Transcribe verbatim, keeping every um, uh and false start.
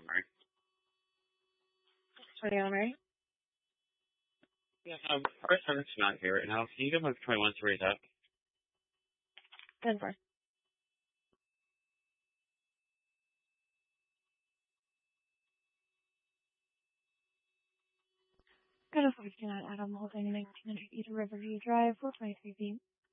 right? twenty-one, right? Yeah, um, our son's not here right now. Can you give him twenty-one to raise up? ten four. Good as we cannot Adam Holding nineteen hundred East Riverview Drive, four twenty-three feet.